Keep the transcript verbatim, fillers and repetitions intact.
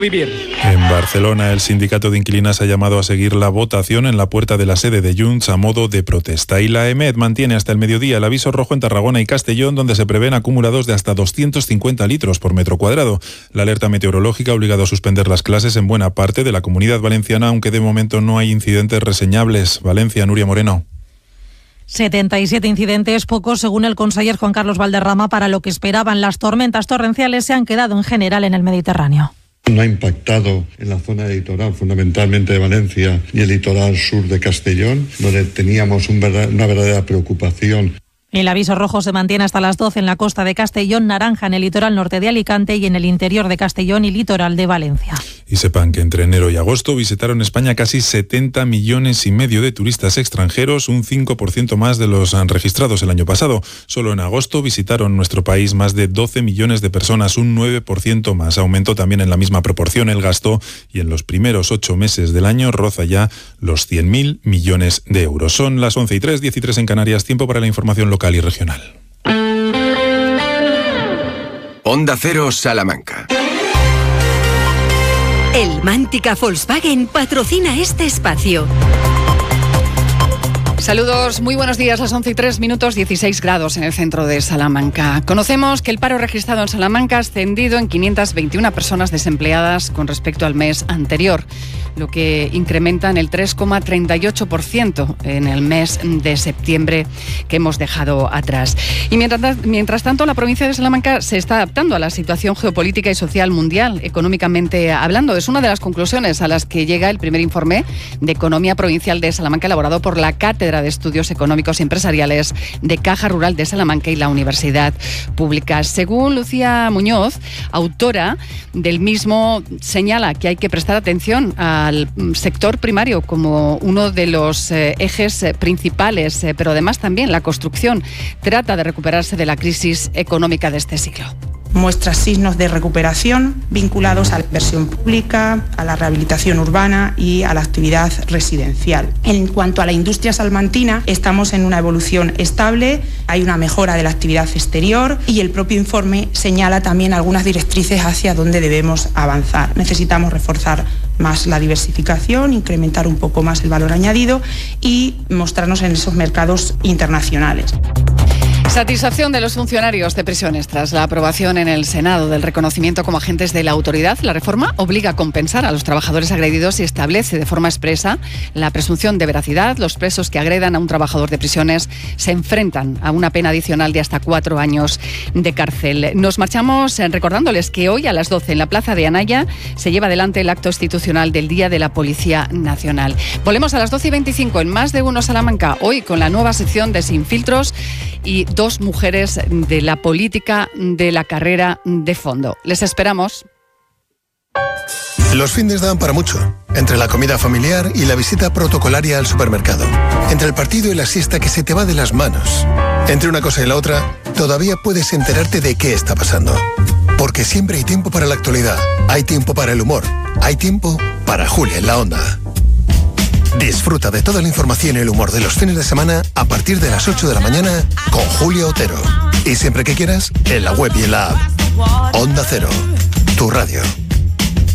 Vivir. En Barcelona, el sindicato de inquilinas ha llamado a seguir la votación en la puerta de la sede de Junts a modo de protesta. Y la EMED mantiene hasta el mediodía el aviso rojo en Tarragona y Castellón, donde se prevén acumulados de hasta doscientos cincuenta litros por metro cuadrado. La alerta meteorológica ha obligado a suspender las clases en buena parte de la Comunidad Valenciana, aunque de momento no hay incidentes reseñables. Valencia, Nuria Moreno. setenta y siete incidentes, pocos según el conseller Juan Carlos Valderrama, para lo que esperaban. Las tormentas torrenciales se han quedado en general en el Mediterráneo. No ha impactado en la zona litoral, fundamentalmente de Valencia y el litoral sur de Castellón, donde teníamos un verdad, una verdadera preocupación. El aviso rojo se mantiene hasta las doce en la costa de Castellón, naranja en el litoral norte de Alicante y en el interior de Castellón y litoral de Valencia. Y sepan que entre enero y agosto visitaron España casi setenta millones y medio de turistas extranjeros, un cinco por ciento más de los registrados el año pasado. Solo en agosto visitaron nuestro país más de doce millones de personas, un nueve por ciento más. Aumentó también en la misma proporción el gasto y en los primeros ocho meses del año roza ya los cien mil millones de euros. Son las once y tres, diez y tres en Canarias, tiempo para la información local y regional. Onda Cero Salamanca. El Mántica Volkswagen patrocina este espacio. Saludos, muy buenos días, las once y tres minutos, dieciséis grados en el centro de Salamanca. Conocemos que el paro registrado en Salamanca ha ascendido en quinientas veintiuna personas desempleadas con respecto al mes anterior, lo que incrementa en el tres coma treinta y ocho por ciento en el mes de septiembre que hemos dejado atrás. Y mientras, mientras tanto, la provincia de Salamanca se está adaptando a la situación geopolítica y social mundial, económicamente hablando. Es una de las conclusiones a las que llega el primer informe de Economía Provincial de Salamanca, elaborado por la Cátedra de Estudios Económicos y Empresariales de Caja Rural de Salamanca y la Universidad Pública. Según Lucía Muñoz, autora del mismo, señala que hay que prestar atención al sector primario como uno de los eh, ejes eh, principales, eh, pero además también la construcción trata de recuperarse de la crisis económica de este siglo. Muestra signos de recuperación vinculados a la inversión pública, a la rehabilitación urbana y a la actividad residencial. En cuanto a la industria salmantina, estamos en una evolución estable, hay una mejora de la actividad exterior y el propio informe señala también algunas directrices hacia dónde debemos avanzar. Necesitamos reforzar más la diversificación, incrementar un poco más el valor añadido y mostrarnos en esos mercados internacionales. Satisfacción de los funcionarios de prisiones tras la aprobación en el Senado del reconocimiento como agentes de la autoridad. La reforma obliga a compensar a los trabajadores agredidos y establece de forma expresa la presunción de veracidad. Los presos que agredan a un trabajador de prisiones se enfrentan a una pena adicional de hasta cuatro años de cárcel. Nos marchamos recordándoles que hoy a las doce en la Plaza de Anaya se lleva adelante el acto institucional del Día de la Policía Nacional. Volvemos a las doce y veinticinco en Más de Uno Salamanca, hoy con la nueva sección de Sin Filtros y dos mujeres de la política de la carrera de fondo. Les esperamos. Los findes dan para mucho. Entre la comida familiar y la visita protocolaria al supermercado. Entre el partido y la siesta que se te va de las manos. Entre una cosa y la otra, todavía puedes enterarte de qué está pasando. Porque siempre hay tiempo para la actualidad. Hay tiempo para el humor. Hay tiempo para Julia en la Onda. Disfruta de toda la información y el humor de los fines de semana a partir de las ocho de la mañana con Julia Otero. Y siempre que quieras, en la web y en la app. Onda Cero, tu radio.